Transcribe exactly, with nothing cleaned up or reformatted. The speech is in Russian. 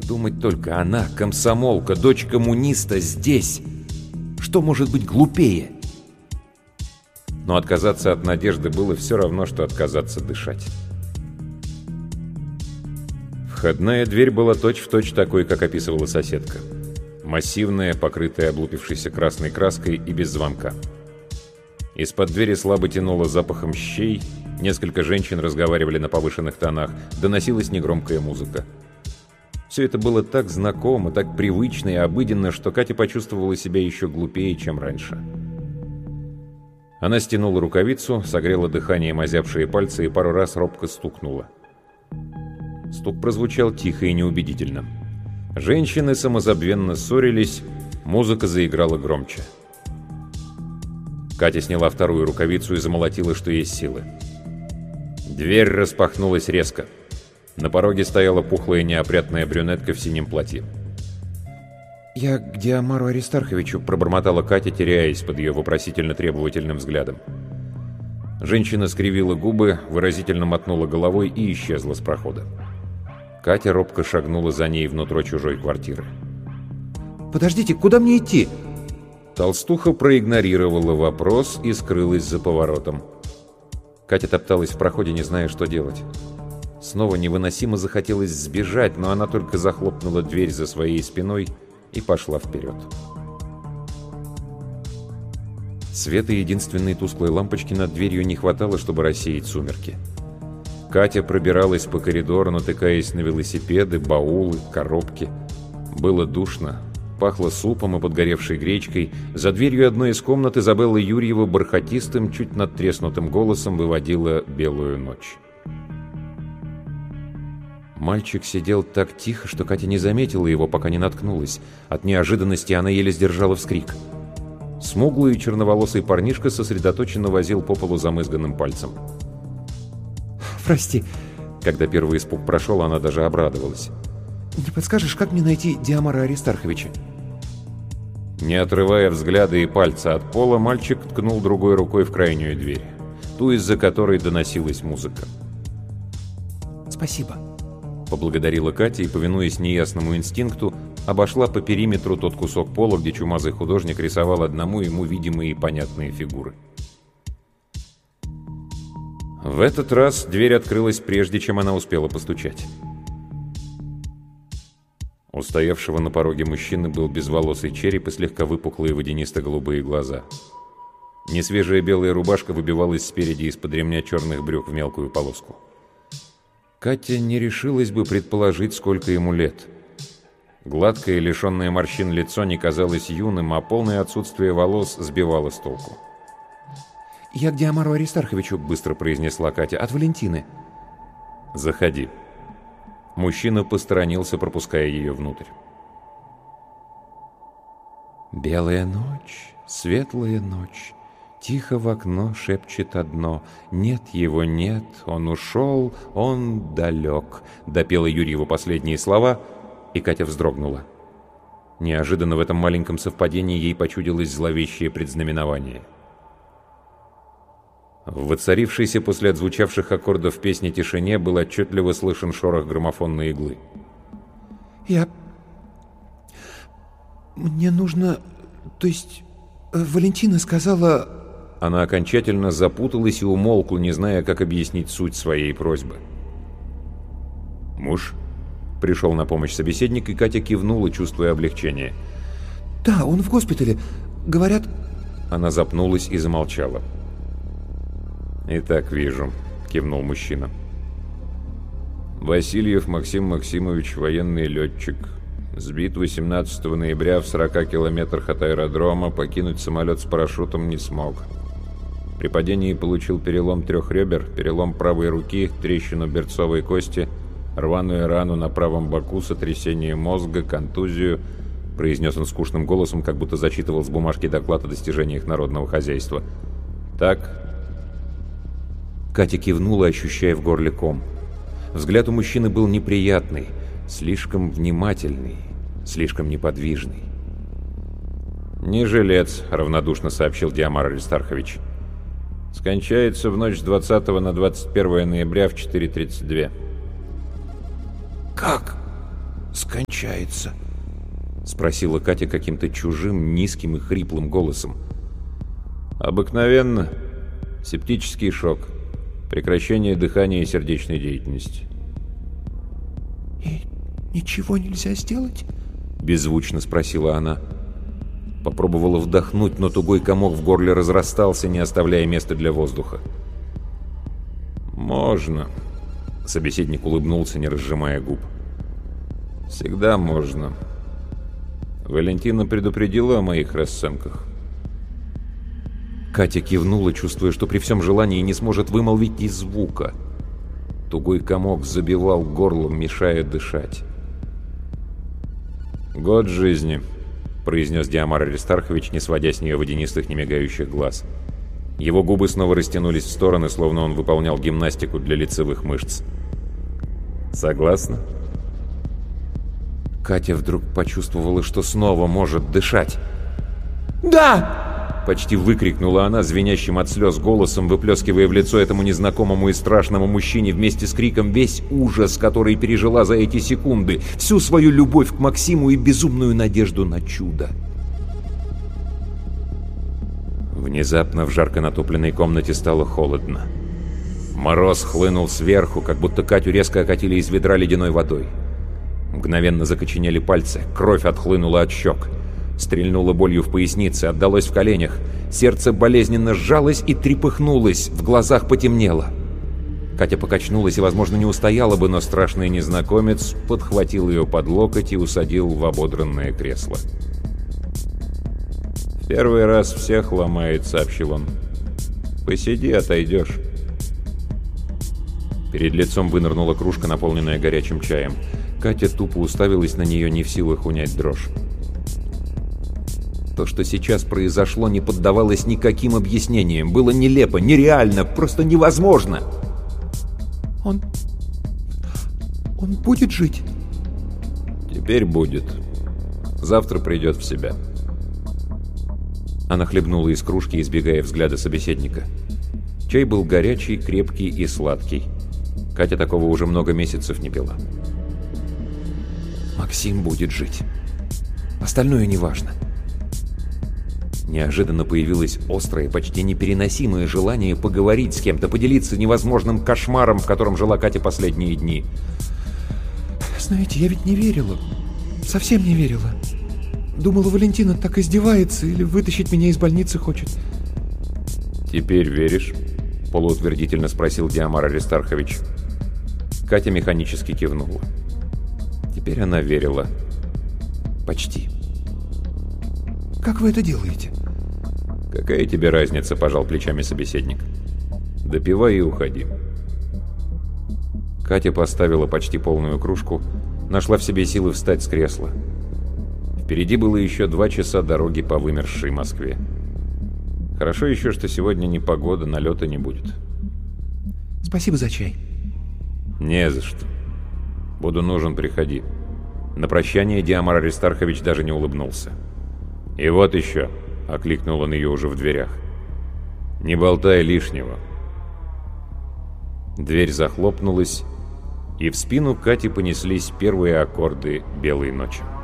Подумать только, она, комсомолка, дочь коммуниста, здесь. Что может быть глупее? Но отказаться от надежды было все равно, что отказаться дышать. Входная дверь была точь-в-точь такой, как описывала соседка. Массивная, покрытая облупившейся красной краской и без звонка. Из-под двери слабо тянуло запахом щей, несколько женщин разговаривали на повышенных тонах, доносилась негромкая музыка. Все это было так знакомо, так привычно и обыденно, что Катя почувствовала себя еще глупее, чем раньше. Она стянула рукавицу, согрела дыханием озябшие пальцы и пару раз робко стукнула. Стук прозвучал тихо и неубедительно. Женщины самозабвенно ссорились, музыка заиграла громче. Катя сняла вторую рукавицу и замолотила, что есть силы. Дверь распахнулась резко. На пороге стояла пухлая неопрятная брюнетка в синем платье. «Я к Диамару Аристарховичу», — пробормотала Катя, теряясь под ее вопросительно-требовательным взглядом. Женщина скривила губы, выразительно мотнула головой и исчезла с прохода. Катя робко шагнула за ней внутрь чужой квартиры. «Подождите, куда мне идти?» Толстуха проигнорировала вопрос и скрылась за поворотом. Катя топталась в проходе, не зная, что делать. Снова невыносимо захотелось сбежать, но она только захлопнула дверь за своей спиной и пошла вперед. Света единственной тусклой лампочки над дверью не хватало, чтобы рассеять сумерки. Катя пробиралась по коридору, натыкаясь на велосипеды, баулы, коробки. Было душно, пахло супом и подгоревшей гречкой. За дверью одной из комнат Изабелла Юрьева бархатистым, чуть надтреснутым голосом выводила «Белую ночь». Мальчик сидел так тихо, что Катя не заметила его, пока не наткнулась. От неожиданности она еле сдержала вскрик. Смуглый и черноволосый парнишка сосредоточенно возил по полу замызганным пальцем. «Прости». Когда первый испуг прошел, она даже обрадовалась. «Не подскажешь, как мне найти Диамара Аристарховича?» Не отрывая взгляда и пальца от пола, мальчик ткнул другой рукой в крайнюю дверь, ту, из-за которой доносилась музыка. «Спасибо», — поблагодарила Катя и, повинуясь неясному инстинкту, обошла по периметру тот кусок пола, где чумазый художник рисовал одному ему видимые и понятные фигуры. В этот раз дверь открылась прежде, чем она успела постучать. У стоявшего на пороге мужчины был безволосый череп и слегка выпуклые водянисто-голубые глаза. Несвежая белая рубашка выбивалась спереди из-под ремня черных брюк в мелкую полоску. Катя не решилась бы предположить, сколько ему лет. Гладкое, лишенное морщин лицо не казалось юным, а полное отсутствие волос сбивало с толку. «Я к Диамару Аристарховичу», — быстро произнесла Катя, — «от Валентины». «Заходи». Мужчина посторонился, пропуская ее внутрь. «Белая ночь, светлая ночь, тихо в окно шепчет одно. Нет его, нет, он ушел, он далек», — допела Юрьева последние слова, и Катя вздрогнула. Неожиданно в этом маленьком совпадении ей почудилось зловещее предзнаменование. В воцарившейся после отзвучавших аккордов песни тишине был отчетливо слышен шорох граммофонной иглы. «Я... мне нужно... то есть... Валентина сказала...» Она окончательно запуталась и умолкла, не зная, как объяснить суть своей просьбы. «Муж?» — пришел на помощь собеседник, и Катя кивнула, чувствуя облегчение. «Да, он в госпитале. Говорят...» Она запнулась и замолчала. «И так вижу», — кивнул мужчина. «Васильев Максим Максимович, военный летчик. Сбит восемнадцатого ноября в сорока километрах от аэродрома, покинуть самолет с парашютом не смог. При падении получил перелом трех ребер, перелом правой руки, трещину берцовой кости, рваную рану на правом боку, сотрясение мозга, контузию», — произнес он скучным голосом, как будто зачитывал с бумажки доклад о достижениях народного хозяйства. «Так?» Катя кивнула, ощущая в горле ком. Взгляд у мужчины был неприятный, слишком внимательный, слишком неподвижный. «Не жилец», — равнодушно сообщил Диамар Аристархович. «Скончается в ночь с двадцатого на двадцать первое ноября в четыре тридцать два». «Как? С скончается?» — спросила Катя каким-то чужим, низким и хриплым голосом. «Обыкновенно. Септический шок. Прекращение дыхания и сердечной деятельности». «И ничего нельзя сделать?» — беззвучно спросила она. Попробовала вдохнуть, но тугой комок в горле разрастался, не оставляя места для воздуха. «Можно», — собеседник улыбнулся, не разжимая губ. «Всегда можно. Валентина предупредила о моих расценках». Катя кивнула, чувствуя, что при всем желании не сможет вымолвить ни звука. Тугой комок забивал горлом, мешая дышать. «Год жизни», — произнес Диомар Аристархович, не сводя с нее водянистых, немигающих глаз. Его губы снова растянулись в стороны, словно он выполнял гимнастику для лицевых мышц. «Согласна?» Катя вдруг почувствовала, что снова может дышать. «Да!» — почти выкрикнула она звенящим от слез голосом, выплескивая в лицо этому незнакомому и страшному мужчине вместе с криком весь ужас, который пережила за эти секунды, всю свою любовь к Максиму и безумную надежду на чудо. Внезапно в жарко натопленной комнате стало холодно. Мороз хлынул сверху, как будто Катю резко окатили из ведра ледяной водой. Мгновенно закоченели пальцы, кровь отхлынула от щек. Стрельнула болью в пояснице, отдалось в коленях. Сердце болезненно сжалось и трепыхнулось, в глазах потемнело. Катя покачнулась и, возможно, не устояла бы, но страшный незнакомец подхватил ее под локоть и усадил в ободранное кресло. «Первый раз всех ломает», — сообщил он. «Посиди, отойдешь». Перед лицом вынырнула кружка, наполненная горячим чаем. Катя тупо уставилась на нее, не в силах унять дрожь. То, что сейчас произошло, не поддавалось никаким объяснениям. Было нелепо, нереально, просто невозможно. «Он... он будет жить?» «Теперь будет. Завтра придет в себя». Она хлебнула из кружки, избегая взгляда собеседника. Чай был горячий, крепкий и сладкий. Катя такого уже много месяцев не пила. «Максим будет жить. Остальное неважно». Неожиданно появилось острое, почти непереносимое желание поговорить с кем-то, поделиться невозможным кошмаром, в котором жила Катя последние дни. «Знаете, я ведь не верила. Совсем не верила. Думала, Валентина так издевается или вытащить меня из больницы хочет». «Теперь веришь?» — полуутвердительно спросил Диомар Аристархович. Катя механически кивнула. Теперь она верила. Почти. «Как вы это делаете?» «Какая тебе разница?» — пожал плечами собеседник. «Допивай и уходи». Катя поставила почти полную кружку, нашла в себе силы встать с кресла. Впереди было еще два часа дороги по вымершей Москве. Хорошо еще, что сегодня не погода, налета не будет. «Спасибо за чай». «Не за что. Буду нужен, приходи». На прощание Диомар Аристархович даже не улыбнулся. «И вот еще», — окликнул он ее уже в дверях. «Не болтай лишнего». Дверь захлопнулась, и в спину Кати понеслись первые аккорды «Белой ночи».